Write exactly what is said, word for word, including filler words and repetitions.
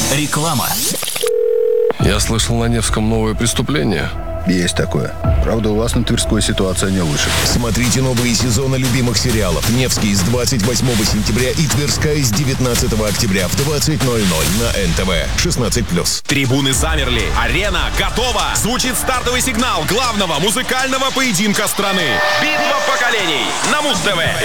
Реклама. Я слышал, на Невском новое преступление. Есть такое. Правда, у вас на Тверской ситуация не лучше. Смотрите новые сезоны любимых сериалов. «Невский» с двадцать восьмого сентября и «Тверская» с девятнадцатого октября в двадцать ноль ноль на эн тэ вэ. шестнадцать плюс. Трибуны замерли. Арена готова. Звучит стартовый сигнал главного музыкального поединка страны. Битва поколений на Муз-ТВ.